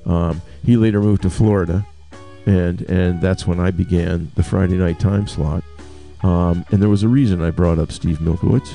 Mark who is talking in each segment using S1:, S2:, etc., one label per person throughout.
S1: He later moved to Florida, and that's when I began the Friday night time slot. And there was a reason I brought up Steve Milkowitz.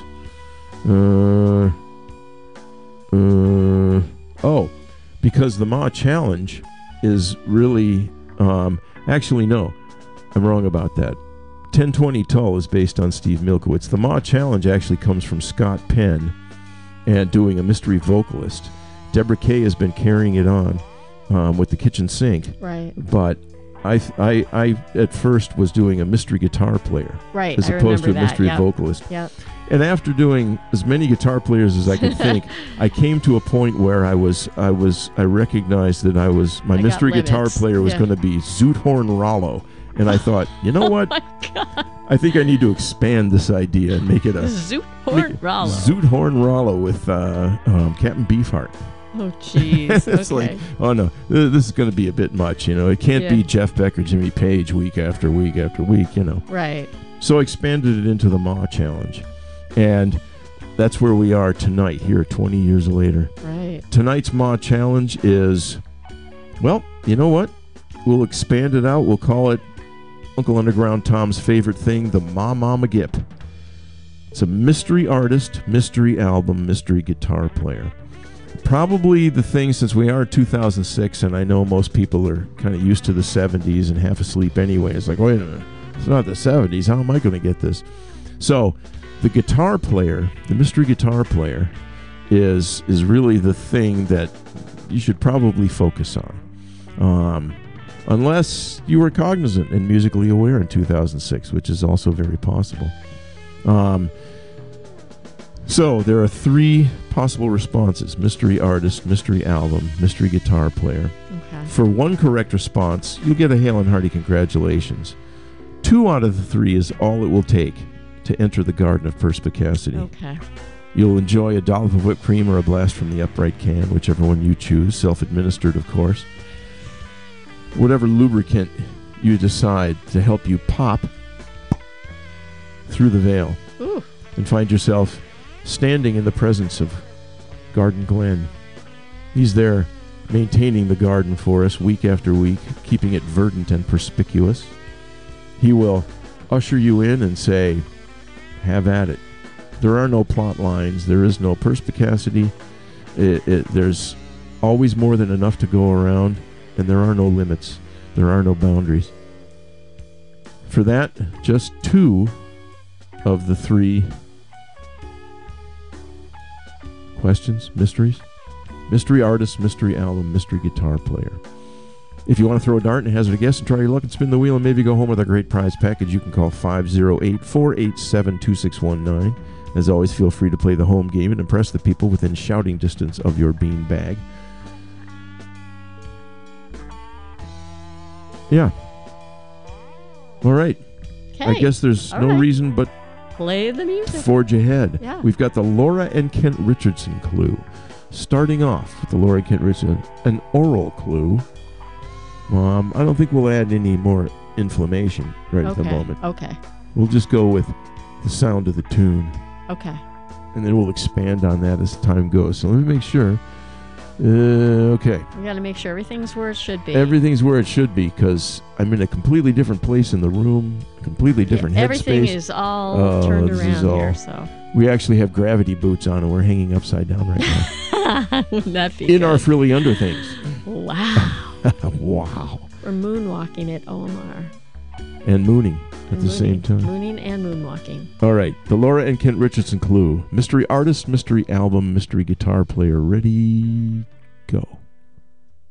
S1: Because the Ma Challenge is really... actually, no. I'm wrong about that. 1020 Tull is based on Steve Milkowitz. The Ma Challenge actually comes from Scott Penn and doing a mystery vocalist. Deborah Kay has been carrying it on with the kitchen sink.
S2: Right.
S1: But I at first was doing a mystery guitar player.
S2: Right.
S1: As opposed to a mystery vocalist.
S2: Yep.
S1: And after doing as many guitar players as I could think, I came to a point where I recognized that my mystery guitar player was going to be Zoothorn Rollo. And I thought, you know what?
S2: Oh my God.
S1: I think I need to expand this idea and make it a
S2: Zoothorn Rollo.
S1: Zoothorn Rollo with Captain Beefheart.
S2: Oh, jeez.
S1: It's
S2: okay.
S1: like, oh no, this is going to be a bit much, It can't be Jeff Beck or Jimmy Page week after week after week,
S2: Right.
S1: So I expanded it into the Ma Challenge. And that's where we are tonight, here 20 years later.
S2: Right.
S1: Tonight's Ma Challenge is, well, you know what? We'll expand it out. We'll call it Uncle Underground Tom's favorite thing, the Ma Mama Gip. It's a mystery artist, mystery album, mystery guitar player. Probably the thing, since we are 2006, and I know most people are kind of used to the 70s and half asleep anyway. It's like, wait a minute, it's not the 70s. How am I going to get this? So the guitar player, the mystery guitar player, is really the thing that you should probably focus on. Unless you were cognizant and musically aware in 2006, which is also very possible. So there are 3 possible responses: mystery artist, mystery album, mystery guitar player.
S2: Okay.
S1: For one correct response, you'll get a Hale and Hearty congratulations. 2 out of the 3 is all it will take to enter the garden of perspicacity.
S2: Okay.
S1: You'll enjoy a dollop of whipped cream or a blast from the upright can, whichever one you choose, self-administered, of course. Whatever lubricant you decide to help you pop through the veil.
S2: Ooh.
S1: And find yourself standing in the presence of Garden Glen. He's there maintaining the garden for us week after week, keeping it verdant and perspicuous. He will usher you in and say, have at it. There are no plot lines. There is no perspicacity. There's always more than enough to go around, and there are no limits. There are no boundaries. For that, just 2 of the 3 questions, mysteries. Mystery artist, mystery album, mystery guitar player. If you want to throw a dart and hazard a guess and try your luck and spin the wheel and maybe go home with a great prize package, you can call 508-487-2619. As always, feel free to play the home game and impress the people within shouting distance of your bean bag. Yeah. All right.
S2: Okay.
S1: I guess there's no reason but
S2: play the music.
S1: Forge ahead.
S2: Yeah.
S1: We've got the Laura and Kent Richardson clue. Starting off with the Laura and Kent Richardson, an oral clue. I don't think we'll add any more inflammation at the moment.
S2: Okay.
S1: We'll just go with the sound of the tune.
S2: Okay.
S1: And then we'll expand on that as time goes. So let me make sure. Okay.
S2: We got to make sure everything's where it should be.
S1: Everything's where it should be, because I'm in a completely different place in the room, completely different headspace.
S2: Everything is all turned around here. So
S1: we actually have gravity boots on, and we're hanging upside down right now.
S2: Wouldn't that be
S1: in
S2: good?
S1: our frilly underthings.
S2: Wow.
S1: Wow.
S2: We're moonwalking at Omar.
S1: And mooning at the same time.
S2: Mooning and moonwalking.
S1: All right. The Laura and Kent Richardson clue. Mystery artist, mystery album, mystery guitar player. Ready, go.